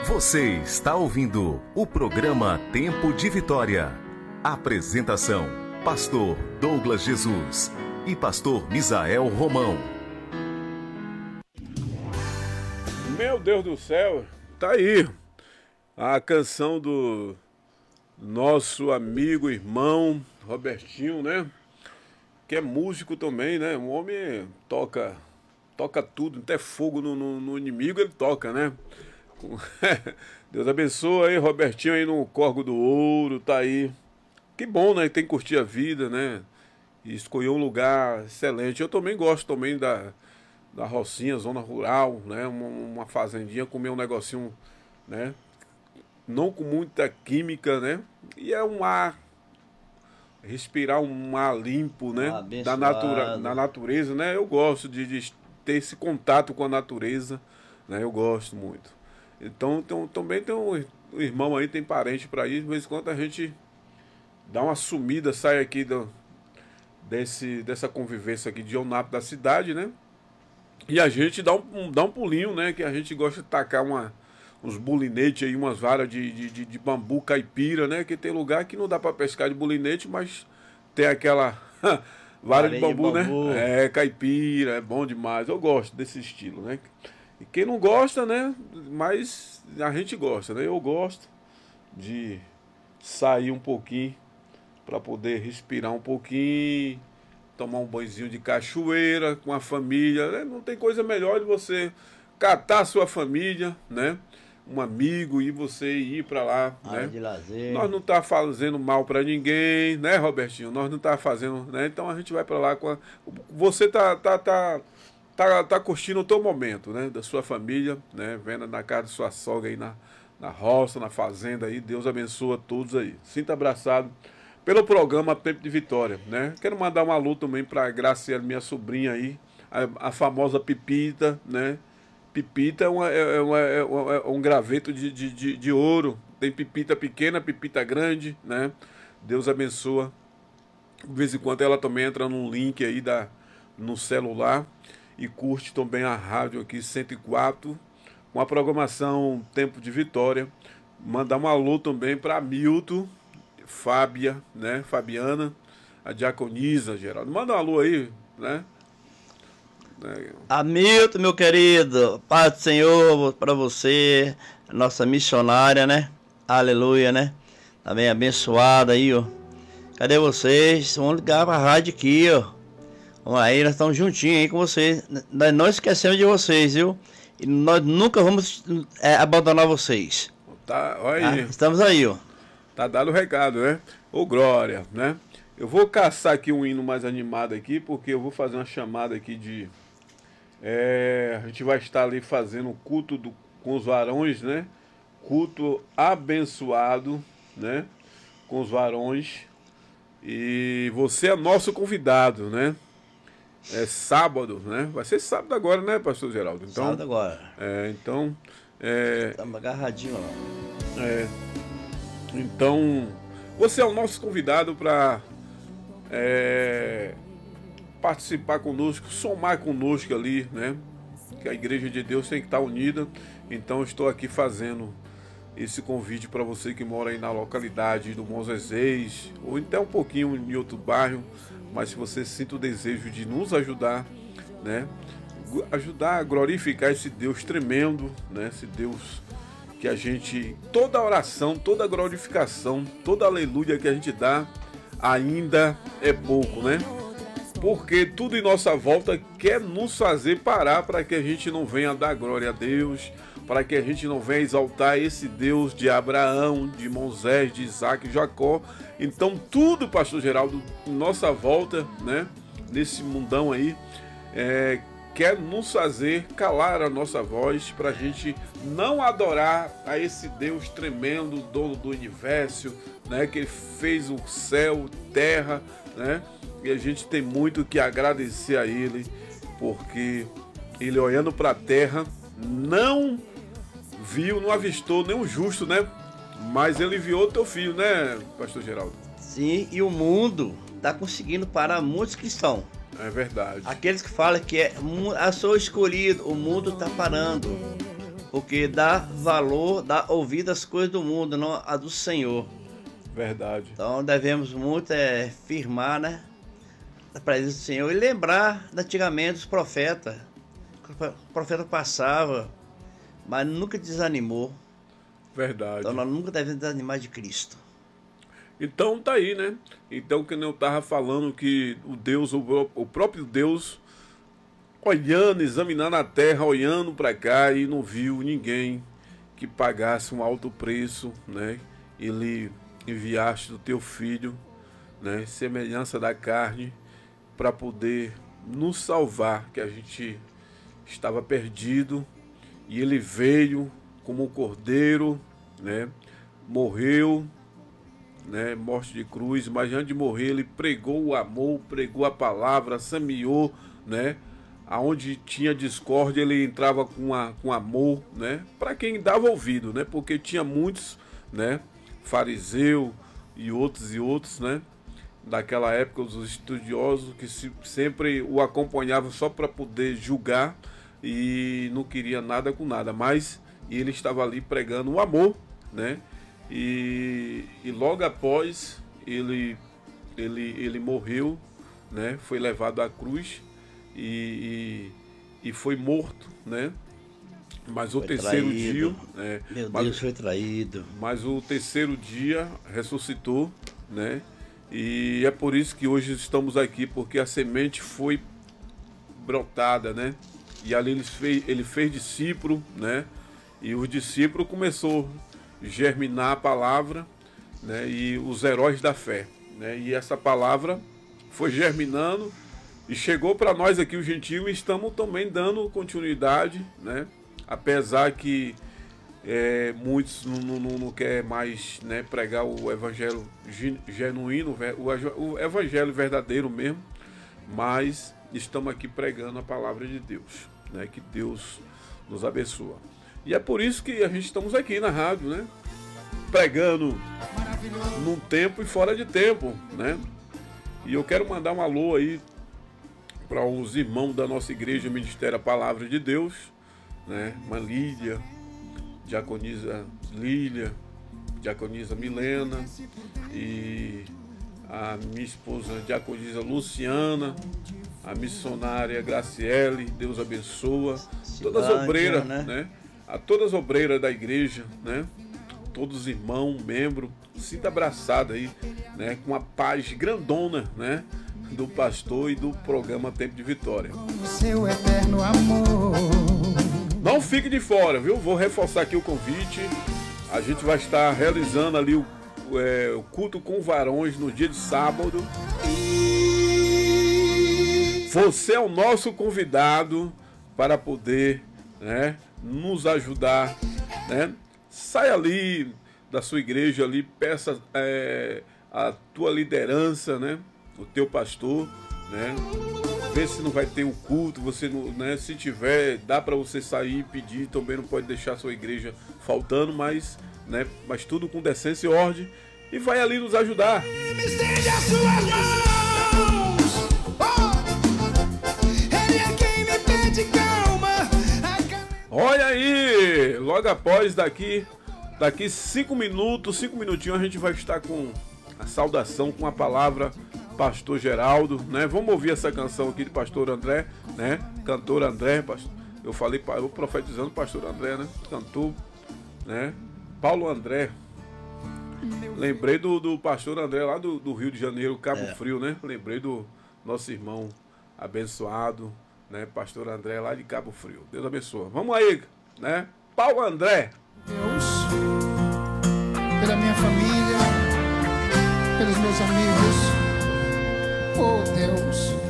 Você está ouvindo o programa Tempo de Vitória. Apresentação: Pastor Douglas Jesus e Pastor Misael Romão. Meu Deus do céu, tá aí a canção do nosso amigo, irmão Robertinho, né? Que é músico também, né? Um homem toca tudo, até fogo no inimigo ele toca, né? Deus abençoe aí, Robertinho aí no Corgo do Ouro, tá aí. Que bom, né? Tem que curtir a vida, né? E escolher um lugar excelente. Eu também gosto também da Rocinha, zona rural, né? Uma fazendinha, comer um negocinho, né? Não com muita química, né? E é um ar, respirar um ar limpo, né? Da natureza, né? Eu gosto de ter esse contato com a natureza, né? Eu gosto muito. Então também tem um irmão aí, tem parente para ir, de vez em quando a gente dá uma sumida, sai aqui dessa convivência aqui de Onapo da cidade, né? E a gente dá um pulinho, né? Que a gente gosta de tacar uns bulinetes aí, umas varas de bambu caipira, né? Que tem lugar que não dá para pescar de bulinete, mas tem aquela vara de bambu, né? É, caipira, é bom demais. Eu gosto desse estilo, né? E quem não gosta, né? Mas a gente gosta, né? Eu gosto de sair um pouquinho para poder respirar um pouquinho, tomar um banhozinho de cachoeira com a família, né? Não tem coisa melhor de você catar a sua família, né? Um amigo e você ir para lá, né? De lazer. Nós não tá fazendo mal para ninguém, né, Robertinho? Nós não tá fazendo, né? Então a gente vai para lá com você tá curtindo o teu momento, né? Da sua família, né? Vendo na casa da sua sogra aí na roça, na fazenda aí. Deus abençoa todos aí. Sinta abraçado pelo programa Tempo de Vitória, né? Quero mandar um alô também para Graciela, minha sobrinha aí, a famosa Pipita, né? Pipita é um graveto de ouro. Tem pipita pequena, pipita grande, né? Deus abençoa. De vez em quando ela também entra num link aí no celular e curte também a rádio aqui 104, com a programação Tempo de Vitória. Mandar um alô também para Milton, Fábia, né? Fabiana, a Diaconisa, Geraldo. Manda um alô aí, né? Hamilton, meu querido, paz do Senhor para você, nossa missionária, né? Aleluia, né? Tá bem abençoada aí, ó. Cadê vocês? Vamos ligar pra rádio aqui, ó. Vamos aí, nós estamos juntinhos aí com vocês. Nós não esquecemos de vocês, viu? E nós nunca vamos abandonar vocês. Tá, olha aí. Estamos aí, ó. Tá dado o recado, né? Ô Glória, né? Eu vou caçar aqui um hino mais animado aqui, porque eu vou fazer uma chamada aqui de... a gente vai estar ali fazendo o culto com os varões, né? Culto abençoado, né? Com os varões. E você é nosso convidado, né? É sábado, né? Vai ser sábado agora, né, pastor Geraldo? Então, sábado agora. Estamos agarradinhos lá. Então, você é o nosso convidado para participar conosco, somar conosco ali, né? Que a Igreja de Deus tem que estar unida. Então, estou aqui fazendo esse convite para você que mora aí na localidade do Mozesês, ou até um pouquinho em outro bairro, mas se você sente o desejo de nos ajudar, né? Ajudar a glorificar esse Deus tremendo, né? Esse Deus que a gente, toda oração, toda glorificação, toda aleluia que a gente dá, ainda é pouco, né? Porque tudo em nossa volta quer nos fazer parar para que a gente não venha dar glória a Deus, para que a gente não venha exaltar esse Deus de Abraão, de Moisés, de Isaac e Jacó. Então tudo, pastor Geraldo, em nossa volta, né? Nesse mundão aí, quer nos fazer calar a nossa voz para a gente não adorar a esse Deus tremendo, dono do universo, né? Que ele fez o céu, terra, né? E a gente tem muito que agradecer a ele, porque ele, olhando para a terra, não avistou nenhum justo, né? Mas ele enviou teu filho, né, pastor Geraldo? Sim, e o mundo está conseguindo parar muitos cristãos. É verdade. Aqueles que falam que sou escolhido, o mundo está parando. Porque dá valor, dá ouvido às coisas do mundo, não a do Senhor. Verdade. Então devemos muito firmar, né? A presença do Senhor e lembrar antigamente dos profetas. O profeta passava, mas nunca desanimou. Verdade. Então nós nunca devemos desanimar de Cristo. Então tá aí, né? Então que eu tava falando que o próprio Deus, olhando, examinando a terra, olhando para cá e não viu ninguém que pagasse um alto preço, né? Ele enviaste o teu filho, né? Semelhança da carne, para poder nos salvar, que a gente estava perdido, e ele veio como um cordeiro, né? Morreu, né, morte de cruz, mas antes de morrer ele pregou o amor, pregou a palavra, semeou, né, aonde tinha discórdia ele entrava com amor, né, para quem dava ouvido, né, porque tinha muitos, né, fariseu e outros, né, daquela época, os estudiosos que sempre o acompanhavam só para poder julgar e não queria nada com nada, mas ele estava ali pregando o amor, né. E logo após ele morreu, né? Foi levado à cruz e foi morto, né? Mas o terceiro dia, Deus foi traído. Mas o terceiro dia ressuscitou, né? E é por isso que hoje estamos aqui, porque a semente foi brotada, né? E ali ele fez discípulo, né? E os discípulos começou germinar a palavra, né, e os heróis da fé, né, e essa palavra foi germinando e chegou para nós aqui, os gentios, e estamos também dando continuidade, né, apesar que muitos não querem mais, né, pregar o evangelho genuíno, o evangelho verdadeiro mesmo, mas estamos aqui pregando a palavra de Deus, né, que Deus nos abençoa. E é por isso que a gente estamos aqui na rádio, né? Pregando num tempo e fora de tempo, né? E eu quero mandar um alô aí para os irmãos da nossa igreja Ministério a Palavra de Deus, né? Uma Lília, diaconisa Lília, diaconisa Milena e a minha esposa diaconisa Luciana, a missionária Graciele, Deus abençoa, todas as obreiras, né? A todas as obreiras da igreja, né? Todos os irmãos, membros, sinta abraçado aí, né? Com a paz grandona, né? Do pastor e do programa Tempo de Vitória. Seu eterno amor. Não fique de fora, viu? Vou reforçar aqui o convite. A gente vai estar realizando ali o culto com varões no dia de sábado. Você é o nosso convidado para poder, né, nos ajudar, né? Sai ali da sua igreja ali, peça a tua liderança, né? O teu pastor, né? Vê se não vai ter um culto, você não, né? Se tiver, dá para você sair e pedir, também não pode deixar a sua igreja faltando, mas, né? Mas tudo com decência e ordem, e vai ali nos ajudar. Me estende as suas mãos. Ele é quem me pede calma. Olha aí, logo após daqui 5 minutinhos a gente vai estar com a saudação, com a palavra Pastor Geraldo, né? Vamos ouvir essa canção aqui de Pastor André, né? Cantor André, eu falei, eu profetizando Pastor André, né? Cantor, né? Paulo André. Lembrei do Pastor André lá do Rio de Janeiro, Cabo Frio, né? Lembrei do nosso irmão abençoado, né? Pastor André lá de Cabo Frio. Deus abençoe. Vamos aí, né? Paulo André. Deus, pela minha família, pelos meus amigos. Oh Deus.